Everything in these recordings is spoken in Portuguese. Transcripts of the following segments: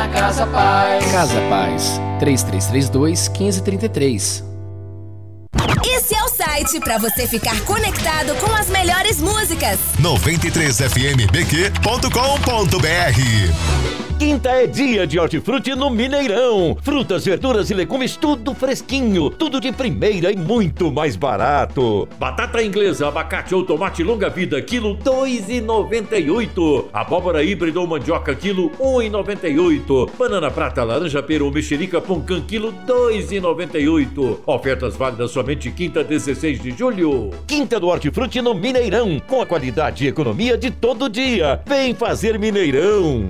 na Casa Paz. Casa Paz, 3332-1533. Esse é o site para você ficar conectado com as melhores músicas. 93fmbq.com.br. Quinta é dia de hortifruti no Mineirão. Frutas, verduras e legumes, tudo fresquinho, tudo de primeira e muito mais barato. Batata inglesa, abacate ou tomate longa-vida, quilo R$2,98. Abóbora híbrida ou mandioca, quilo R$1,98. Banana prata, laranja, pera ou mexerica, poncã, quilo R$2,98. Ofertas válidas somente quinta, 16 de julho. Quinta do hortifruti no Mineirão, com a qualidade e economia de todo dia. Vem fazer Mineirão.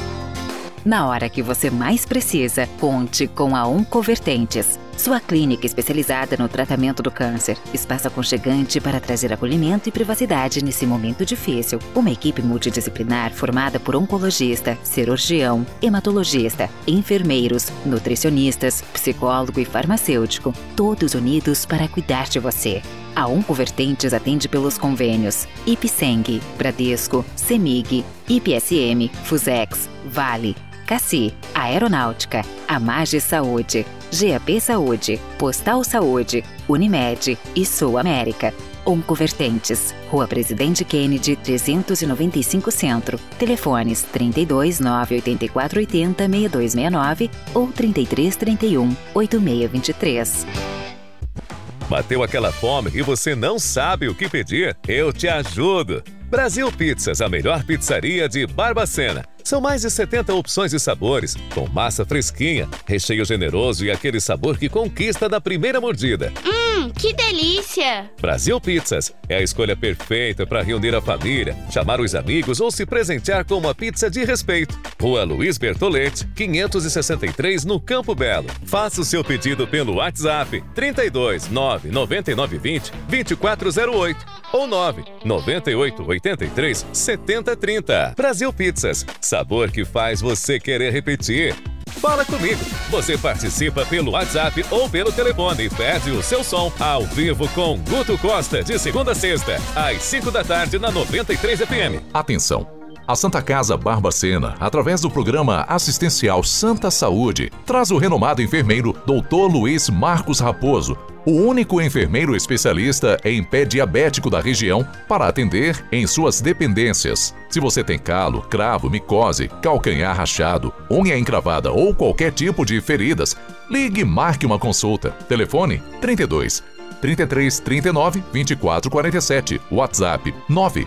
Na hora que você mais precisa, conte com a Oncovertentes, sua clínica especializada no tratamento do câncer. Espaço aconchegante para trazer acolhimento e privacidade nesse momento difícil. Uma equipe multidisciplinar formada por oncologista, cirurgião, hematologista, enfermeiros, nutricionistas, psicólogo e farmacêutico, todos unidos para cuidar de você. A Oncovertentes atende pelos convênios Ipseng, Bradesco, Semig, IPSM, Fusex, Vale, Cassi, Aeronáutica, Amage Saúde, GAP Saúde, Postal Saúde, Unimed e Sul América. Oncovertentes, Rua Presidente Kennedy, 395 Centro. Telefones 32 984 80 6269 ou 33 31 8623. Bateu aquela fome e você não sabe o que pedir? Eu te ajudo! Brasil Pizzas, a melhor pizzaria de Barbacena. São mais de 70 opções e sabores, com massa fresquinha, recheio generoso e aquele sabor que conquista da primeira mordida. Que delícia! Brasil Pizzas é a escolha perfeita para reunir a família, chamar os amigos ou se presentear com uma pizza de respeito. Rua Luiz Bertoletti, 563, no Campo Belo. Faça o seu pedido pelo WhatsApp 32 99920 2408 ou 99883 7030. Brasil Pizzas, sabor que faz você querer repetir. Fala comigo. Você participa pelo WhatsApp ou pelo telefone e pede o seu som ao vivo com Guto Costa de segunda a sexta, às 5 da tarde na 93 FM. Atenção! A Santa Casa Barbacena, através do programa assistencial Santa Saúde, traz o renomado enfermeiro Dr. Luiz Marcos Raposo, o único enfermeiro especialista em pé diabético da região para atender em suas dependências. Se você tem calo, cravo, micose, calcanhar rachado, unha encravada ou qualquer tipo de feridas, ligue e marque uma consulta. Telefone 32 33 39 24 47, WhatsApp 9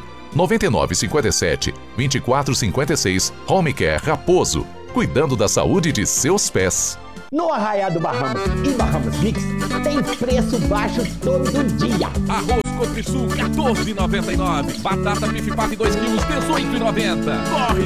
9957 2456, Home Care Raposo, cuidando da saúde de seus pés. No Arraiá do Bahamas e Bahamas Mix tem preço baixo todo dia. Arroz Cotrisul 14,99. Batata bife papi 2 quilos 18,90. Corre